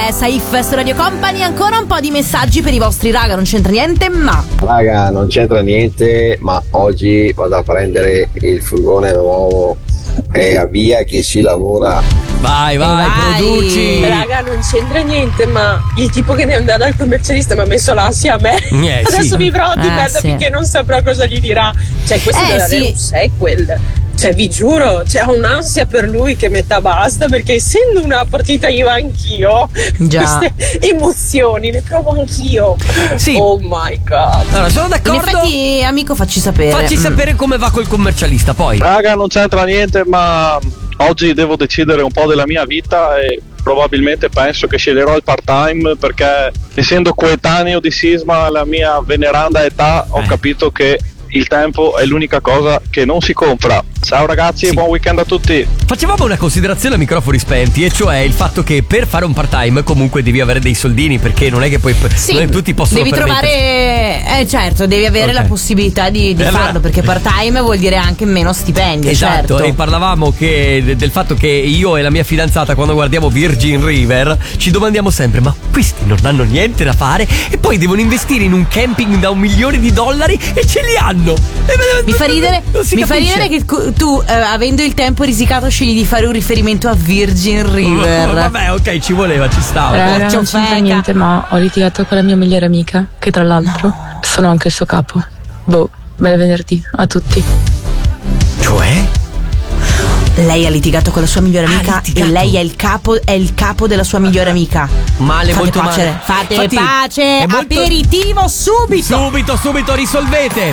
Saif su Radio Company. Ancora un po' di messaggi per i vostri raga, non c'entra niente, ma Raga, non c'entra niente, ma oggi vado a prendere il furgone nuovo e via che si lavora. Vai, produci. Raga, non c'entra niente, ma il tipo che ne è andato dal commercialista mi ha messo l'ansia a me. Adesso sì. vivrò di merda sì. finché non saprà cosa gli dirà. Cioè, questo deve avere un sequel. Cioè, vi giuro, c'è un'ansia per lui che metà basta, perché essendo una partita IVA anch'io, queste emozioni le provo anch'io. Sì. Oh my god. Allora, sono in d'accordo. effetti, amico, facci sapere. Facci sapere come va col commercialista, poi. Raga, non c'entra niente, ma oggi devo decidere un po' della mia vita e probabilmente penso che sceglierò il part-time, perché essendo coetaneo di Sisma alla mia veneranda età ho capito che il tempo è l'unica cosa che non si compra. Ciao ragazzi e buon weekend a tutti. Facevamo una considerazione a microfoni spenti, e cioè il fatto che per fare un part-time comunque devi avere dei soldini, perché non è che poi non tutti possono devi trovare, certo, devi avere la possibilità di farlo, perché part-time vuol dire anche meno stipendio. Esatto, certo. e parlavamo del fatto che io e la mia fidanzata, quando guardiamo Virgin River, ci domandiamo sempre: ma questi non hanno niente da fare e poi devono investire in un camping da $1 milione e ce li hanno. Mi fa ridere che tu, avendo il tempo risicato, scegli di fare un riferimento a Virgin River. Vabbè, ok, ci voleva, ci stava. Raga, non c'entra niente, ma ho litigato con la mia migliore amica, che tra l'altro sono anche il suo capo. Bel venerdì a tutti. Cioè? Lei ha litigato con la sua migliore amica e lei è il capo della sua migliore amica. Male, molto male. Fate Infatti, pace, è molto... aperitivo subito, risolvete.